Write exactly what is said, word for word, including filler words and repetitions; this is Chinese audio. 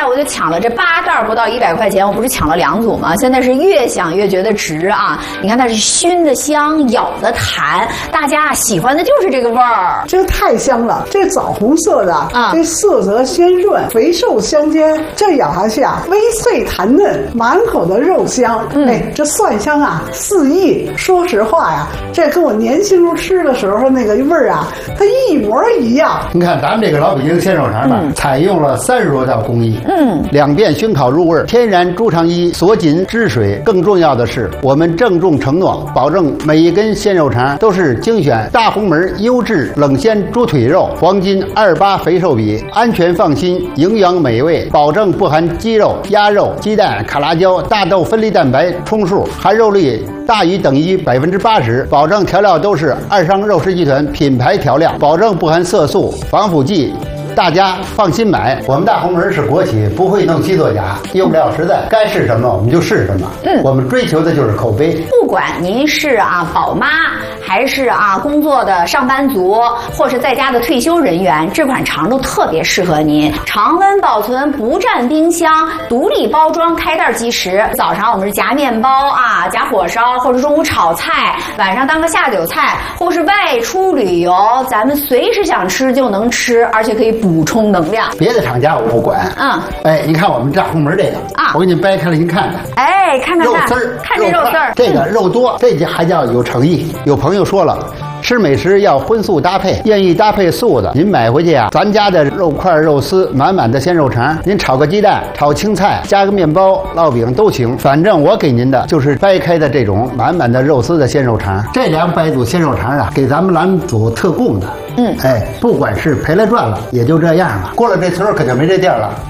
我就抢了这八袋不到一百块钱，我不是抢了两组吗？现在是越想越觉得值啊！你看它是熏的香，咬的弹，大家喜欢的就是这个味儿。 这太香了，这枣红色的啊，这色泽鲜润，肥瘦相间，这咬下去啊，微脆弹嫩，满口的肉香。嗯、哎，这蒜香啊四溢。说实话呀，这跟我年轻时候吃的时候那个味儿啊，它一模一样。 你看咱们这个老北京鲜肉肠吧，嗯、采用了三十多道工艺，嗯，两遍熏烤入味，天然猪肠衣锁紧汁水。更重要的是，我们郑重承诺，保证每一根鲜肉肠都是精选大红门优质冷鲜猪腿肉，黄金二八肥瘦比，安全放心，营养美味，保证不含鸡肉、鸭肉、鸡蛋、卡拉胶、大豆分离蛋白充数，含肉率大于等于百分之八十，保证调料都是二商肉食集团品牌调料，保证不含色素、防腐剂。大家放心买，我们大红门是国企，不会弄虚作假，用料实在，该是什么我们就是什么。嗯，我们追求的就是口碑。 不管您是啊宝妈，还是啊工作的上班族，或是在家的退休人员，这款肠都特别适合您。常温保存，不占冰箱，独立包装，开袋即食。早上我们是夹面包啊，夹火烧，或者中午炒菜，晚上当个下酒菜，或是外出旅游，咱们随时想吃就能吃，而且可以补充能量。 别的厂家我不管。嗯，哎，你看我们大红门这个啊，我给你掰开了，您看看。 哎，看看肉丝儿， 看这肉丝儿， 这个肉多，这就还叫有诚意。有朋友说了，吃美食要荤素搭配，愿意搭配素的，您买回去啊，咱家的肉块、肉丝，满满的鲜肉肠，您炒个鸡蛋，炒青菜，加个面包、烙饼都行。反正我给您的就是掰开的这种满满的肉丝的鲜肉肠。这两百组鲜肉肠啊，给咱们栏组特供的。嗯，哎，不管是赔了赚了，也就这样了。过了这村可就没这店了。